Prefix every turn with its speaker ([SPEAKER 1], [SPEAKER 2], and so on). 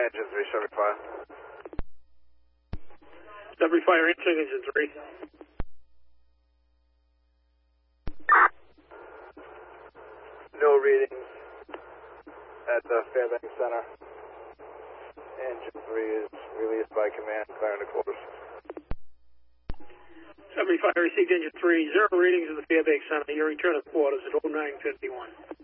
[SPEAKER 1] engine 3, Chevy Fire.
[SPEAKER 2] Chevy Fire answering engine 3.
[SPEAKER 1] No readings at the Fairbanks Center. Engine 3 is released by command, clearing the quarters.
[SPEAKER 2] Chevy Fire received engine 3, 0 readings at the Fairbanks Center. Your return of quarters at 0951.